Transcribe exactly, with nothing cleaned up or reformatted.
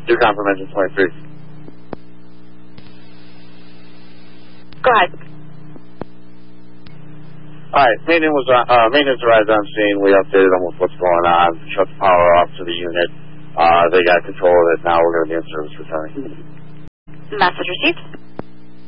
Do confirm engine twenty-three. Go ahead. All right, maintenance was uh, uh, maintenance arrived on scene. We updated them with what's going on. Shut the power off to the unit. Uh, they got control of it. Now we're going to be in service returning. Message received.